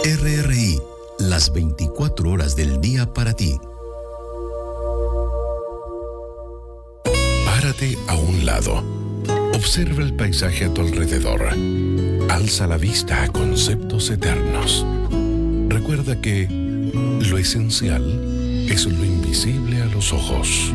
RRI, las 24 horas del día para ti. Párate a un lado. Observa el paisaje a tu alrededor. Alza la vista a conceptos eternos. Recuerda que lo esencial es lo invisible a los ojos.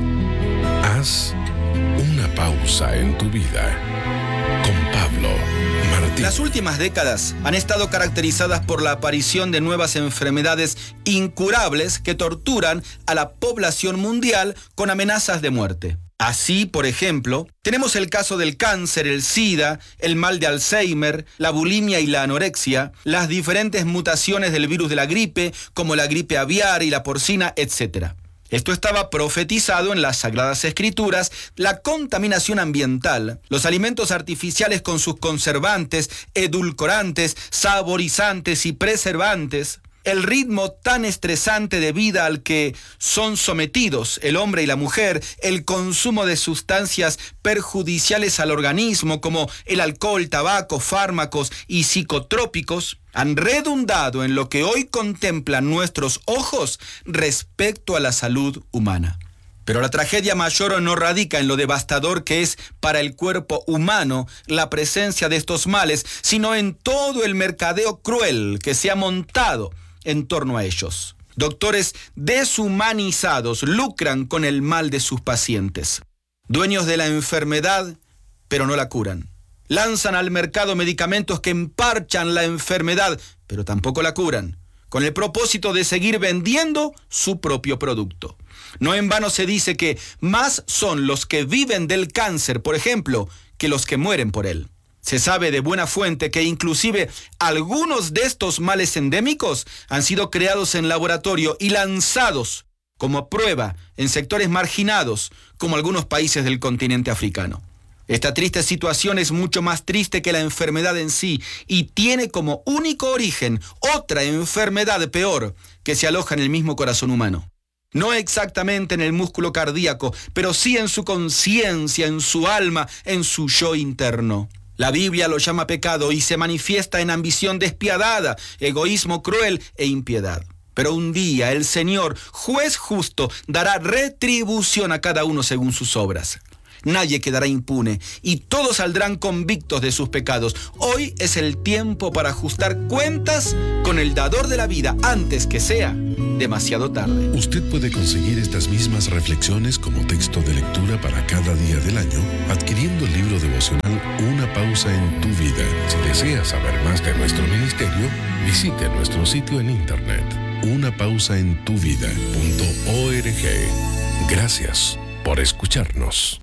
Haz una pausa en tu vida. Con Pablo Martín. Las últimas décadas han estado caracterizadas por la aparición de nuevas enfermedades incurables que torturan a la población mundial con amenazas de muerte. Así, por ejemplo, tenemos el caso del cáncer, el SIDA, el mal de Alzheimer, la bulimia y la anorexia, las diferentes mutaciones del virus de la gripe, como la gripe aviar y la porcina, etc. Esto estaba profetizado en las Sagradas Escrituras, la contaminación ambiental, los alimentos artificiales con sus conservantes, edulcorantes, saborizantes y preservantes, el ritmo tan estresante de vida al que son sometidos el hombre y la mujer, el consumo de sustancias perjudiciales al organismo como el alcohol, tabaco, fármacos y psicotrópicos, han redundado en lo que hoy contemplan nuestros ojos respecto a la salud humana. Pero la tragedia mayor no radica en lo devastador que es para el cuerpo humano la presencia de estos males, sino en todo el mercadeo cruel que se ha montado en torno a ellos. Doctores deshumanizados lucran con el mal de sus pacientes. Dueños de la enfermedad, pero no la curan. Lanzan al mercado medicamentos que emparchan la enfermedad, pero tampoco la curan, con el propósito de seguir vendiendo su propio producto. No en vano se dice que más son los que viven del cáncer, por ejemplo, que los que mueren por él. Se sabe de buena fuente que inclusive algunos de estos males endémicos han sido creados en laboratorio y lanzados como prueba en sectores marginados, como algunos países del continente africano. Esta triste situación es mucho más triste que la enfermedad en sí y tiene como único origen otra enfermedad peor que se aloja en el mismo corazón humano. No exactamente en el músculo cardíaco, pero sí en su conciencia, en su alma, en su yo interno. La Biblia lo llama pecado y se manifiesta en ambición despiadada, egoísmo cruel e impiedad. Pero un día el Señor, juez justo, dará retribución a cada uno según sus obras. Nadie quedará impune y todos saldrán convictos de sus pecados. Hoy es el tiempo para ajustar cuentas con el dador de la vida antes que sea demasiado tarde. Usted puede conseguir estas mismas reflexiones como texto de lectura para cada día del año adquiriendo el libro devocional Una pausa en tu vida. Si desea saber más de nuestro ministerio, visite nuestro sitio en internet unapausaentuvida.org. Gracias por escucharnos.